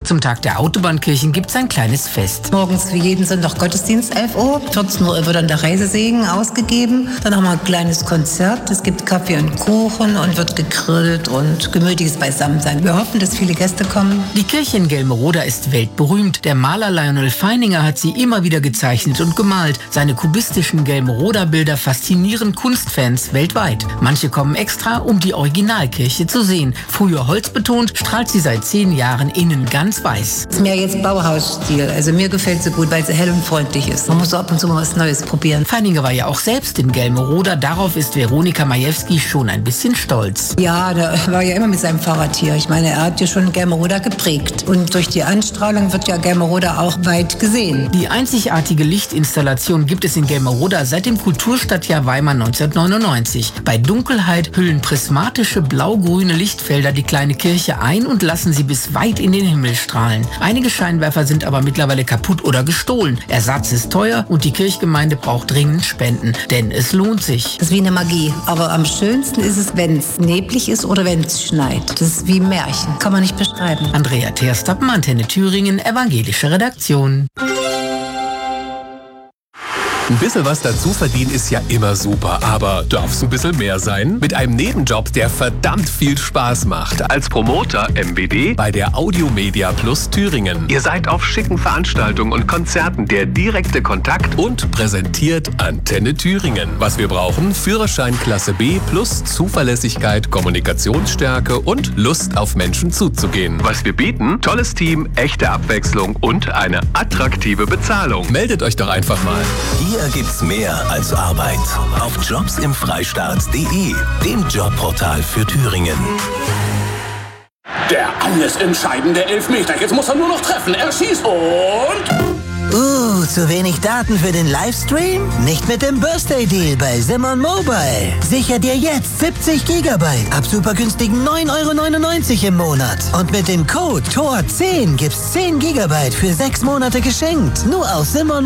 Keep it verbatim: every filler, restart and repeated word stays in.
Zum Tag der Autobahnkirchen gibt's ein kleines Fest. Morgens wie jeden Sonntag Gottesdienst, elf Uhr. vierzehn Uhr wird dann der Reisesegen ausgegeben. Dann haben wir ein kleines Konzert. Es gibt Kaffee und Kuchen und wird gegrillt und gemütliches Beisammensein. Wir hoffen, dass viele Gäste kommen. Die Kirche in Gelmeroda ist weltberühmt. Der Maler Lionel Feininger hat sie immer wieder gezeichnet und gemalt. Seine kubistischen Gelmeroda-Bilder faszinieren Kunstfans weltweit. Manche kommen extra, um die Originalkirche zu sehen. Früher holzbetont, strahlt sie seit zehn Jahren innen ganz weiß. Das ist mehr jetzt Bauhausstil. Also mir gefällt sie gut, weil sie hell und freundlich ist. Man muss ab und zu mal was Neues probieren. Feininger war ja auch selbst in Gelmeroda. Darauf ist Veronika Majewski schon ein bisschen stolz. Ja, der war ja immer mit seinem Fahrrad hier. Ich meine, er hat ja schon Gelmeroda geprägt. Und durch die Anstrahlung wird ja Gelmeroda auch weit gesehen. Die einzigartige Lichtinstallation gibt es in Gelmeroda seit dem Kulturstadtjahr Weimar neunzehnhundertneunundneunzig. Bei Dunkelheit hüllen prismatische blau-grüne Lichtfelder die kleine Kirche ein und lassen sie bis weit in den Himmel strahlen. Einige Scheinwerfer sind aber mittlerweile kaputt oder gestohlen. Ersatz ist teuer und die Kirchgemeinde braucht dringend Spenden, denn es lohnt sich. Das ist wie eine Magie. Aber am schönsten ist es, wenn es neblig ist oder wenn es schneit. Das ist wie ein Märchen. Kann man nicht beschreiben. Andrea Terstappen, Antenne Thüringen, evangelische Redaktion. Ein bisschen was dazu verdienen ist ja immer super, aber darf's ein bisschen mehr sein? Mit einem Nebenjob, der verdammt viel Spaß macht. Als Promoter M B D bei der Audiomedia Plus Thüringen. Ihr seid auf schicken Veranstaltungen und Konzerten der direkte Kontakt und präsentiert Antenne Thüringen. Was wir brauchen? Führerschein Klasse B plus Zuverlässigkeit, Kommunikationsstärke und Lust auf Menschen zuzugehen. Was wir bieten? Tolles Team, echte Abwechslung und eine attraktive Bezahlung. Meldet euch doch einfach mal. Hier gibt's mehr als Arbeit. Auf jobs im freistaat punkt de, dem Jobportal für Thüringen. Der alles entscheidende Elfmeter. Jetzt muss er nur noch treffen. Er schießt und... Uh, zu wenig Daten für den Livestream? Nicht mit dem Birthday Deal bei Simon Mobile. Sicher dir jetzt siebzig Gigabyte ab super günstigen neun Euro neunundneunzig im Monat. Und mit dem Code T O R zehn gibt's zehn Gigabyte für sechs Monate geschenkt. Nur auf Simon